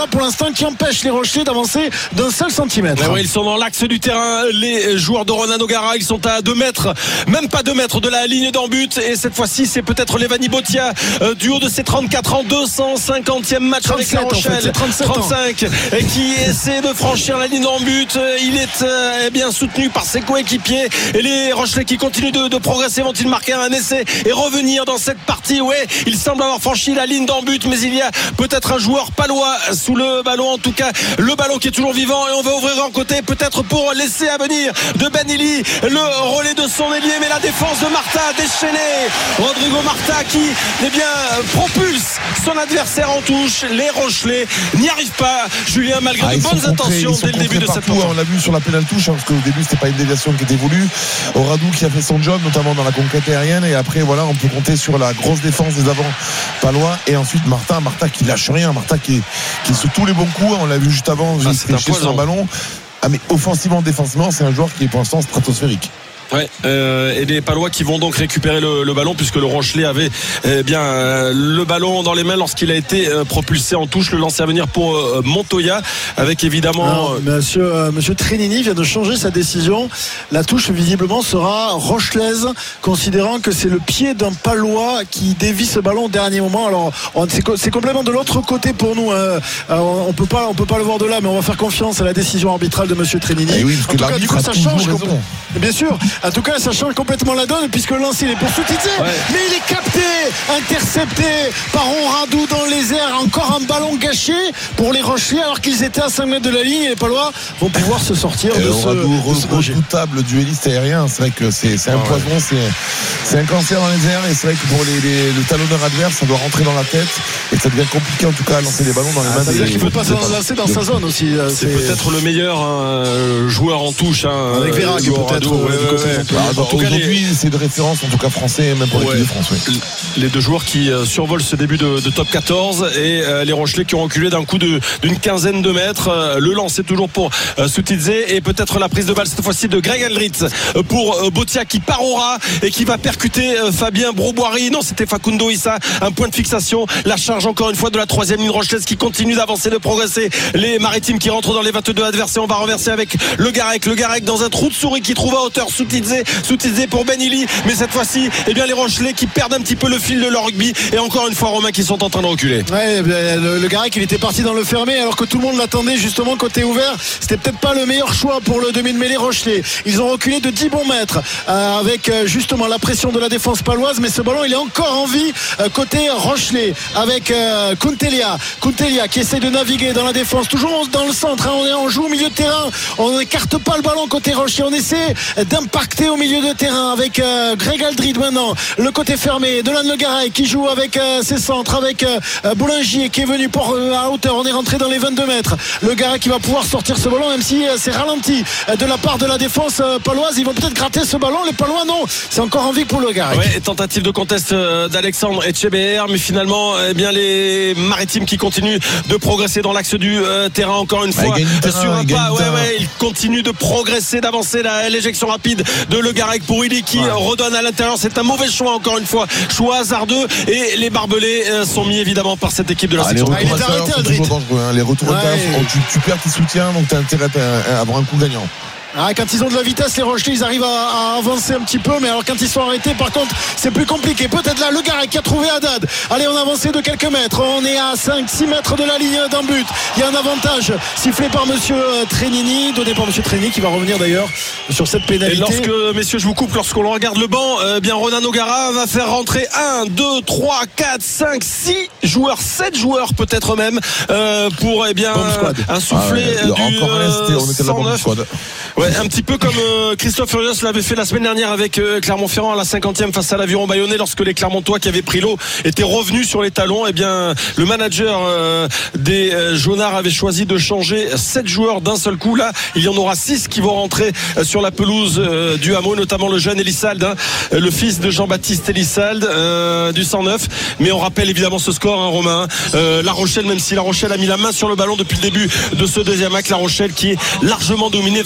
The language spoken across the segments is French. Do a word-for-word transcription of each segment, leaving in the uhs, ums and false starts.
Palois pour l'instant qui empêche les Rochelais d'avancer d'un seul centimètre. Ouais, ouais, ils sont dans l'axe du terrain, les joueurs de Ronan O'Gara. Ils sont à deux mètres, même pas deux mètres de la ligne d'en but. Et cette fois-ci, c'est peut-être Levani Botia, euh, du haut de ses trente-quatre ans, deux cent cinquantième match avec La Rochelle, en fait, trente-cinq, et qui essaie de franchir la ligne d'en but. Il est euh, bien soutenu par ses coéquipiers. Et les Rochelais qui continuent de, de progresser, vont-ils marquer un essai et revenir dans cette partie? Ouais, il semble avoir franchi la ligne d'en but, mais il y a peut-être un joueur palois sous le ballon. En tout cas, le ballon qui est toujours vivant, et on va ouvrir un côté peut-être pour laisser à venir de Ben Ili le relais de son ailier, mais la défense de Martha déchaînée. Rodrigo Martha qui eh bien, propulse son adversaire en touche. Les Rochelais n'y arrivent pas, Julien, malgré ah, de bonnes intentions dès le début de cette partout, on l'a vu sur la pénale touche, hein, parce qu'au début c'était pas une déviation qui était voulue. Oradou qui a fait son job, notamment dans la conquête aérienne, et après voilà, on peut compter sur la grosse défense des avants palois, et ensuite Martha Martha qui lâche rien, Martha qui est, qui est sous tous les bons coups, on l'a vu juste avant, ah, il fait sur un ballon. Ah, mais offensivement, défensivement, c'est un joueur qui est pour l'instant stratosphérique. Ouais, euh, et les Palois qui vont donc récupérer le, le ballon, puisque le Rochelet avait eh bien euh, le ballon dans les mains lorsqu'il a été euh, propulsé en touche. Le lancer à venir pour euh, Montoya, avec évidemment Alors, monsieur, euh, monsieur Trénini vient de changer sa décision. La touche visiblement sera rochelaise, considérant que c'est le pied d'un Palois qui dévie ce ballon au dernier moment. Alors on, c'est, c'est complètement de l'autre côté pour nous, hein. Alors, on peut pas on peut pas le voir de là, mais on va faire confiance à la décision arbitrale de monsieur Trénini. Et oui, parce en que tout cas, du coup, ça change complètement. Bien sûr. En tout cas, ça change complètement la donne, puisque le lancer il est pour Soutidze, ouais. Mais il est capté, intercepté par Oradou dans les airs. Encore un ballon gâché pour les Rochelais, alors qu'ils étaient à cinq mètres de la ligne, et les Palois vont pouvoir se sortir et de Oradou, ce, de ce redoutable duelliste aérien. C'est vrai que c'est, c'est un ah, poison, ouais. c'est, c'est un cancer dans les airs, et c'est vrai que pour les, les, le talonneur adverse, ça doit rentrer dans la tête, et ça devient compliqué en tout cas à lancer les ballons dans les mains. Ah, c'est-à-dire qu'il ne faut pas se lancer dans sa zone aussi. C'est, c'est peut-être le meilleur hein, joueur en touche, hein, avec Vérac peut-être. Ouais, ouais, ouais. Ah, en tout cas, aujourd'hui, les... c'est de référence, en tout cas français, même pour l'équipe de France. Oui. Les deux joueurs qui euh, survolent ce début de, de top quatorze, et euh, les Rochelais qui ont reculé d'un coup de, d'une quinzaine de mètres. Euh, le lancer toujours pour euh, Soutidze, et peut-être la prise de balle cette fois-ci de Greg Aldritz euh, pour euh, Botia qui part au ras et qui va percuter euh, Fabien Broboiry. Non, c'était Facundo Issa, un point de fixation. La charge encore une fois de la troisième ligne rochelaise qui continue d'avancer, de progresser. Les Maritimes qui rentrent dans les vingt-deux adversaires. On va renverser avec le Garec. Le Garec dans un trou de souris qui trouve à hauteur Soutidze. Soutidze pour Ben Ili, mais cette fois-ci eh bien les Rochelais qui perdent un petit peu le fil de leur rugby, et encore une fois Romain qui sont en train de reculer. Ouais, le, le Garec il était parti dans le fermé alors que tout le monde l'attendait justement côté ouvert. C'était peut-être pas le meilleur choix pour le demi de mêlée Rochelais. Ils ont reculé de dix bons mètres euh, avec euh, justement la pression de la défense paloise, mais ce ballon il est encore en vie euh, côté Rochelais avec euh, Kuntelia Kuntelia qui essaie de naviguer dans la défense, toujours dans le centre, hein. on, est, on joue au milieu de terrain, on n'écarte pas le ballon côté Rochelais, on essaie d'impacter au milieu de terrain avec euh, Greg Aldrid maintenant, le côté fermé, Delan Le Garay qui joue avec euh, ses centres, avec euh, Boulingier qui est venu pour euh, à hauteur, on est rentré dans les vingt-deux mètres, Le Garay qui va pouvoir sortir ce ballon, même si euh, c'est ralenti euh, de la part de la défense euh, paloise. Ils vont peut-être gratter ce ballon, les Palois non, c'est encore en vie pour Le Garay. Ouais, tentative de contest euh, d'Alexandre Etcheber, mais finalement eh bien les Maritimes qui continuent de progresser dans l'axe du euh, terrain encore une fois, ah, terrain, sur un pas, ouais, ouais, ils continuent de progresser, d'avancer, la, l'éjection rapide de Le Garay pour Ili qui ouais. redonne à l'intérieur. C'est un mauvais choix encore une fois, choix hasardeux, et les barbelés euh, sont mis évidemment par cette équipe de la ah, section. Les retours ah, il est toujours dangereux, hein. Les retours ouais. intérieurs, tu, tu perds tes soutiens, donc tu as intérêt à avoir un coup gagnant. Ah, quand ils ont de la vitesse, les Rochelais ils arrivent à, à avancer un petit peu, mais alors quand ils sont arrêtés par contre c'est plus compliqué. Peut-être là Le Garec qui a trouvé Haddad. Allez, on a avancé de quelques mètres, on est à cinq six mètres de la ligne d'un but. Il y a un avantage sifflé par monsieur Trénini, donné par monsieur Trénini qui va revenir d'ailleurs sur cette pénalité. Et lorsque, messieurs je vous coupe, lorsqu'on regarde le banc, euh, bien Ronan O'Gara va faire rentrer un, deux, trois, quatre, cinq, six joueurs, sept joueurs peut-être même euh, pour eh bien insuffler ah ouais, du euh, cent neuf. Ouais, un petit peu comme euh, Christophe Furios l'avait fait la semaine dernière avec euh, Clermont-Ferrand à la cinquantième face à l'Aviron Bayonnais, lorsque les Clermontois qui avaient pris l'eau étaient revenus sur les talons. Et bien le manager euh, des euh, Jaunards avait choisi de changer sept joueurs d'un seul coup. Là il y en aura six qui vont rentrer euh, sur la pelouse euh, du hameau, notamment le jeune Elissalde, hein, le fils de Jean-Baptiste Elissalde euh, du cent neuf. Mais on rappelle évidemment ce score, hein, Romain, euh, La Rochelle, même si La Rochelle a mis la main sur le ballon depuis le début de ce deuxième acte, La Rochelle qui est largement dominée vingt-sept à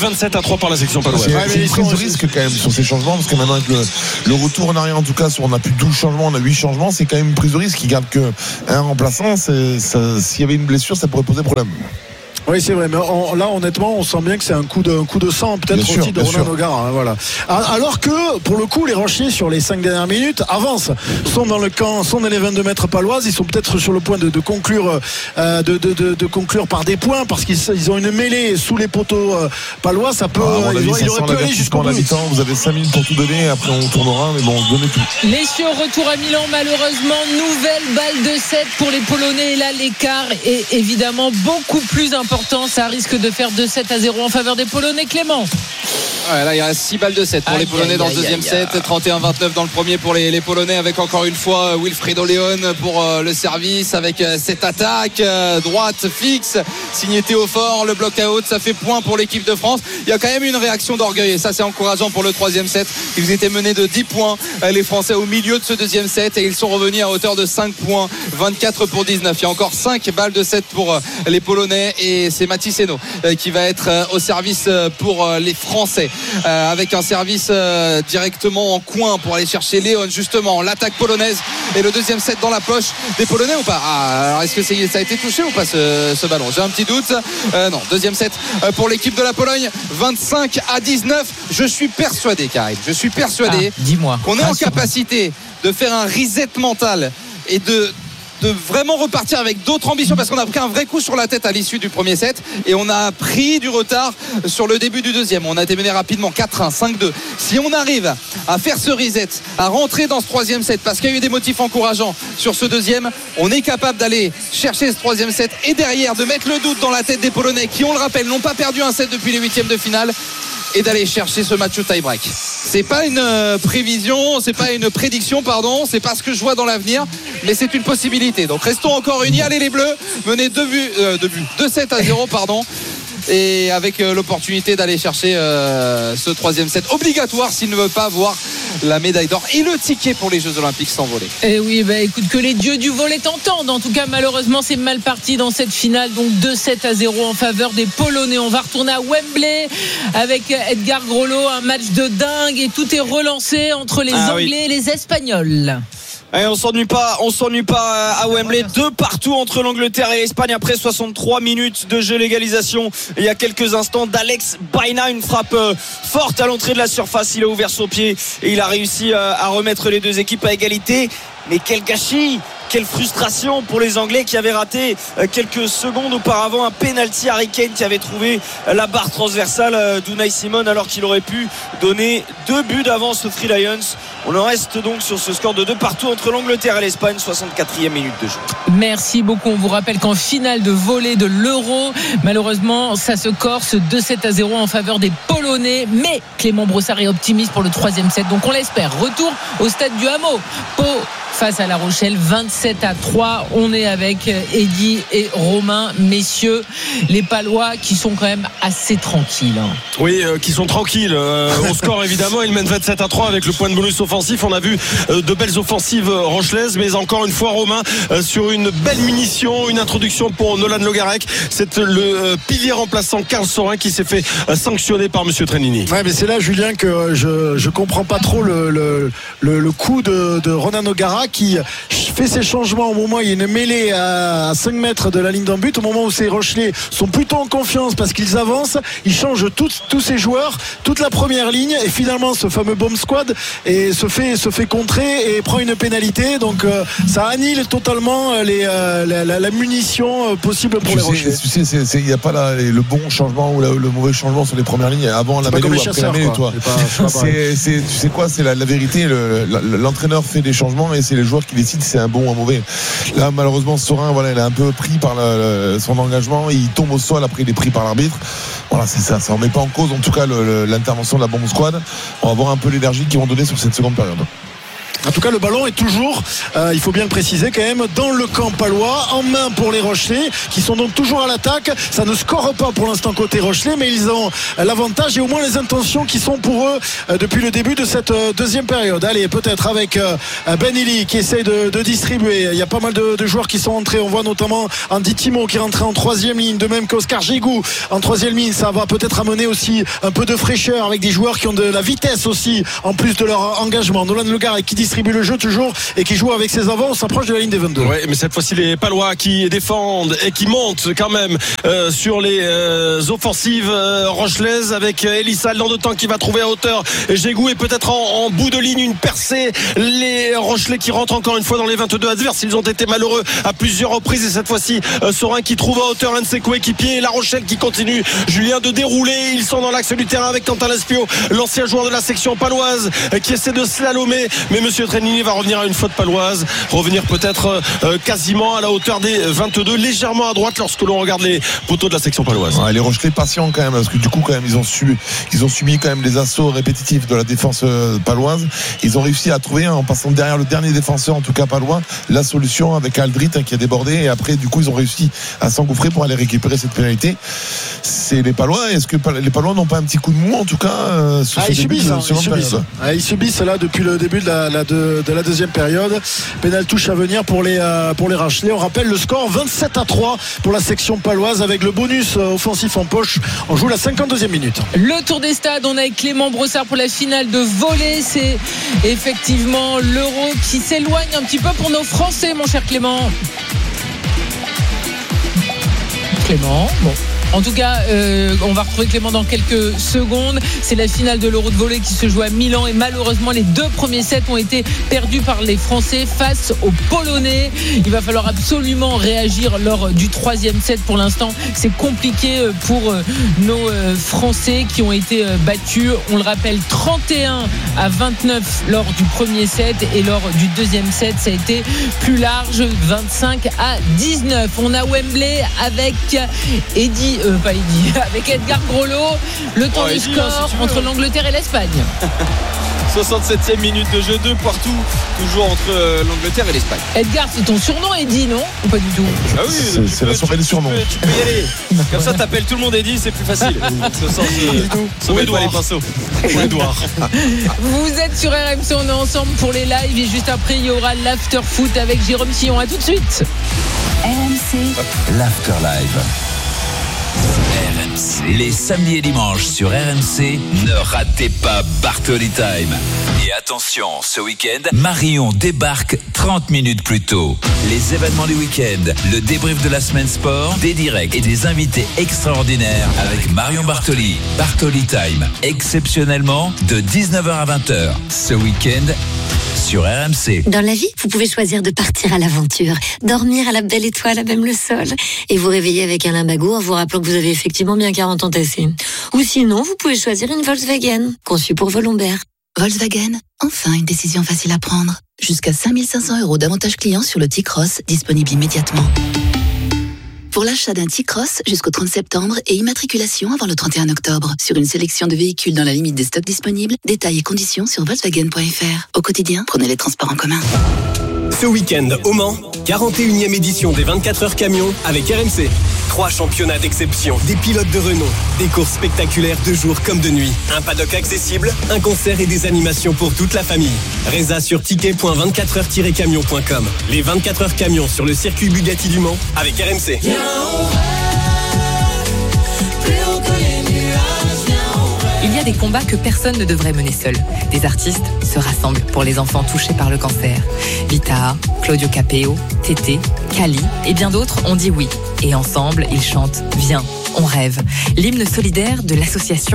trois par la section paloise. C'est, ouais, c'est une prise de risque quand même sur ces changements, parce que maintenant avec le, le retour en arrière, en tout cas, on a plus douze changements, on a huit changements, c'est quand même une prise de risque qui garde qu'un remplaçant. C'est, ça, s'il y avait une blessure, ça pourrait poser problème. Oui, c'est vrai, mais on, là honnêtement on sent bien que c'est un coup de, un coup de sang peut-être bien aussi sûr, de Ronan O'Gara, hein, voilà. Alors que pour le coup les Rochers sur les cinq dernières minutes avancent, sont dans le camp, sont dans les vingt-deux mètres paloises, ils sont peut-être sur le point de, de conclure euh, de, de, de, de conclure par des points, parce qu'ils ils ont une mêlée sous les poteaux euh, palois, ça peut ah, ils, avis, ils auraient pu aller jusqu'au bout. Vous avez cinq minutes pour tout donner, après on tournera, mais bon, donnez tout. Messieurs, retour à Milan, malheureusement nouvelle balle de sept pour les Polonais, et là l'écart est évidemment beaucoup plus important, ça risque de faire deux sept à zéro en faveur des Polonais. Clément. Ouais, là il y a six balles de sept pour aïe, les Polonais aïe, dans le aïe, deuxième aïe, set, trente et un vingt-neuf dans le premier pour les, les Polonais, avec encore une fois Wilfredo Leon pour euh, le service, avec euh, cette attaque euh, droite fixe signé Théophore, le bloc out, ça fait point pour l'équipe de France. Il y a quand même une réaction d'orgueil et ça c'est encourageant pour le troisième set. Ils étaient menés de dix points euh, les Français au milieu de ce deuxième set, et ils sont revenus à hauteur de cinq points, vingt-quatre pour dix-neuf. Il y a encore cinq balles de sept pour euh, les Polonais, et c'est Mathis Hainaut euh, qui va être euh, au service euh, pour euh, les Français. Euh, avec un service euh, directement en coin pour aller chercher Léon, justement l'attaque polonaise, et le deuxième set dans la poche des Polonais ou pas. Ah, alors est-ce que c'est, ça a été touché ou pas ce, ce ballon? J'ai un petit doute. Euh, non, deuxième set euh, pour l'équipe de la Pologne, vingt-cinq à dix-neuf. Je suis persuadé, Karim, je suis persuadé ah, dis-moi, qu'on est en capacité de faire un reset mental et de de vraiment repartir avec d'autres ambitions, parce qu'on a pris un vrai coup sur la tête à l'issue du premier set et on a pris du retard sur le début du deuxième. On a été mené rapidement quatre un, cinq deux. Si on arrive à faire ce reset, à rentrer dans ce troisième set, parce qu'il y a eu des motifs encourageants sur ce deuxième, on est capable d'aller chercher ce troisième set et derrière de mettre le doute dans la tête des Polonais qui, on le rappelle, n'ont pas perdu un set depuis les huitièmes de finale, et d'aller chercher ce match au tie-break. C'est pas une prévision, c'est pas une prédiction, pardon, c'est pas ce que je vois dans l'avenir, mais c'est une possibilité. Donc restons encore unis. Allez les Bleus, menez deux buts, euh, deux buts, deux sept à zéro, pardon. Et avec euh, l'opportunité d'aller chercher euh, ce troisième set obligatoire s'il ne veut pas voir la médaille d'or et le ticket pour les Jeux Olympiques s'envoler. Et oui, bah écoute, que les dieux du volley t'entendent. En tout cas, malheureusement, c'est mal parti dans cette finale. Donc deux sept à zéro en faveur des Polonais. On va retourner à Wembley avec Edgar Grolot. Un match de dingue et tout est relancé entre les ah, Anglais oui. et les Espagnols. Et on s'ennuie pas, on s'ennuie pas à Wembley. Deux partout entre l'Angleterre et l'Espagne après soixante-trois minutes de jeu, l'égalisation il y a quelques instants d'Alex Baena, une frappe forte à l'entrée de la surface. Il a ouvert son pied et il a réussi à remettre les deux équipes à égalité. Mais quel gâchis, quelle frustration pour les Anglais qui avaient raté quelques secondes auparavant un penalty. Harry Kane qui avait trouvé la barre transversale d'Unai Simon alors qu'il aurait pu donner deux buts d'avance aux Three Lions. On en reste donc sur ce score de deux partout entre l'Angleterre et l'Espagne, soixante-quatrième minute de jeu. Merci beaucoup. On vous rappelle qu'en finale de volley de l'Euro, malheureusement ça se corse, deux sept à zéro en faveur des Polonais, mais Clément Brossard est optimiste pour le troisième set, donc on l'espère. Retour au stade du Hameau, Pau face à La Rochelle, vingt-sept à trois. On est avec Eddy et Romain. Messieurs, les Palois qui sont quand même assez tranquilles. Oui, euh, qui sont tranquilles. Euh, au score, évidemment, ils mènent vingt-sept à trois avec le point de bonus offensif. On a vu euh, de belles offensives euh, rochelaises, mais encore une fois, Romain, euh, sur une belle munition, une introduction pour Nolan Le Garec. C'est le euh, pilier remplaçant Karl Sorin qui s'est fait euh, sanctionner par Monsieur Trenini. Ouais, mais c'est là, Julien, que je je comprends pas trop le le, le, le coup de, de Ronan O'Gara, qui fait ses changements au moment où il y a une mêlée à cinq mètres de la ligne d'en but, au moment où ces Rochelais sont plutôt en confiance parce qu'ils avancent. Il change tous, tous ses joueurs, toute la première ligne, et finalement ce fameux bomb squad et se fait, se fait contrer et prend une pénalité. Donc euh, ça annule totalement les, euh, la, la, la munition euh, possible pour tu les sais, Rochelais. Tu sais, il n'y a pas la, le bon changement ou la, le mauvais changement sur les premières lignes avant la mêlée ou après la mêlée, toi. C'est pas, c'est, c'est, tu sais quoi, c'est la, la vérité. Le, l'entraîneur fait des changements et c'est les joueurs qui décident si c'est un bon ou un mauvais. Là, malheureusement, Sorin, voilà, il est un peu pris par le, le, son engagement. Il tombe au sol, après il est pris par l'arbitre. Voilà, c'est ça. Ça ne remet pas en cause, en tout cas, le, le, l'intervention de la bombe squad. On va voir un peu l'énergie qu'ils vont donner sur cette seconde période. En tout cas, le ballon est toujours, euh, il faut bien le préciser quand même, dans le camp palois, en main pour les Rochelais, qui sont donc toujours à l'attaque. Ça ne score pas pour l'instant côté Rochelais, mais ils ont l'avantage et au moins les intentions qui sont pour eux euh, depuis le début de cette euh, deuxième période. Allez, peut-être avec euh, Ben Ili qui essaie de, de distribuer. Il y a pas mal de, de joueurs qui sont entrés. On voit notamment Andy Timo qui est rentré en troisième ligne, de même qu'Oscar Gigou en troisième ligne. Ça va peut-être amener aussi un peu de fraîcheur avec des joueurs qui ont de la vitesse aussi, en plus de leur engagement. Nolan Le Gall qui distribue le jeu toujours et qui joue avec ses avants. On s'approche de la ligne des vingt-deux. Oui, mais cette fois-ci les Palois qui défendent et qui montent quand même euh, sur les euh, offensives euh, rochelaises avec euh, Elissa dans de temps qui va trouver à hauteur Gégou et peut-être en, en bout de ligne une percée. Les Rochelais qui rentrent encore une fois dans les vingt-deux adverses. Ils ont été malheureux à plusieurs reprises et cette fois-ci euh, Sorin qui trouve à hauteur un de ses coéquipiers. La Rochelle qui continue, Julien, de dérouler. Ils sont dans l'axe du terrain avec Quentin Lespio, l'ancien joueur de la section paloise, euh, qui essaie de slalomer, mais Monsieur Trénini va revenir à une faute paloise, revenir peut-être euh, quasiment à la hauteur des vingt-deux, légèrement à droite lorsque l'on regarde les poteaux de la section paloise. Ouais, les Rochelais patients quand même, parce que du coup quand même ils ont subi, ils ont subi quand même les assauts répétitifs de la défense paloise. Ils ont réussi à trouver, en passant derrière le dernier défenseur, en tout cas palois, la solution avec Aldrit hein, qui a débordé et après du coup ils ont réussi à s'engouffrer pour aller récupérer cette pénalité. C'est les Palois. Est-ce que les Palois n'ont pas un petit coup de mou en tout cas euh, sur ah, ce ils, début subissent, de hein, ils subissent, ah, ils subissent là depuis le début de la, la, de, de la deuxième période. Pénal touche à venir pour les, euh, pour les Rochelais. On rappelle le score vingt-sept à trois pour la section paloise avec le bonus euh, offensif en poche. On joue la cinquante-deuxième minute. Le tour des stades, on a avec Clément Brossard pour la finale de volley. C'est effectivement l'Euro qui s'éloigne un petit peu pour nos Français, mon cher Clément. Clément, bon. En tout cas, euh, on va retrouver Clément dans quelques secondes. C'est la finale de l'Euro de volley qui se joue à Milan et malheureusement les deux premiers sets ont été perdus par les Français face aux Polonais. Il va falloir absolument réagir lors du troisième set. Pour l'instant, c'est compliqué pour nos Français qui ont été battus. On le rappelle, trente et un à vingt-neuf lors du premier set et lors du deuxième set, ça a été plus large, vingt-cinq à dix-neuf. On a Wembley avec Eddie. Euh, pas Eddy, avec Edgar Grolot, le temps oh, du score hein, si entre l'Angleterre et l'Espagne. soixante-septième minute de jeu, deux partout, toujours entre euh, l'Angleterre et l'Espagne. Edgar, c'est ton surnom, Eddy, non? Ou pas du tout? Ah oui, c'est, c'est peux, la soirée des surnoms. Tu peux, tu peux y aller. Comme ça, t'appelles tout le monde Eddy, c'est plus facile. Ce sens de sauver les pinceaux. Ou Edouard. Vous êtes sur R M C, on est ensemble pour les lives et juste après, il y aura l'after foot avec Jérôme Sillon. À tout de suite. R M C, l'after live. R M C. Les samedis et dimanches sur R M C, ne ratez pas Bartoli Time. Et attention, ce week-end, Marion débarque trente minutes plus tôt. Les événements du week-end, le débrief de la semaine sport, des directs et des invités extraordinaires avec Marion Bartoli. Bartoli Time, exceptionnellement de dix-neuf heures à vingt heures. Ce week-end, sur R M C. Dans la vie, vous pouvez choisir de partir à l'aventure, dormir à la belle étoile, à même le sol, et vous réveiller avec un limbago en vous rappelant que vous avez effectivement bien quarante ans tassés. Ou sinon, vous pouvez choisir une Volkswagen, conçue pour vos lombaires. Volkswagen, enfin une décision facile à prendre. Jusqu'à cinq mille cinq cents euros d'avantages clients sur le T-Cross, disponible immédiatement. Pour l'achat d'un T-Cross jusqu'au trente septembre et immatriculation avant le trente et un octobre. Sur une sélection de véhicules dans la limite des stocks disponibles, détails et conditions sur volkswagen point f r. Au quotidien, prenez les transports en commun. Ce week-end au Mans, quarante et unième édition des vingt-quatre heures camions avec R M C. Trois championnats d'exception, des pilotes de renom, des courses spectaculaires de jour comme de nuit, un paddock accessible, un concert et des animations pour toute la famille. Résa sur ticket point vingt-quatre heures tiret camion point com. Les vingt-quatre heures camions sur le circuit Bugatti du Mans avec R M C. Il y a des combats que personne ne devrait mener seul. Des artistes se rassemblent pour les enfants touchés par le cancer. Vita, Claudio Capeo, Tété, Kali et bien d'autres ont dit oui. Et ensemble, ils chantent « Viens, on rêve ». L'hymne solidaire de l'association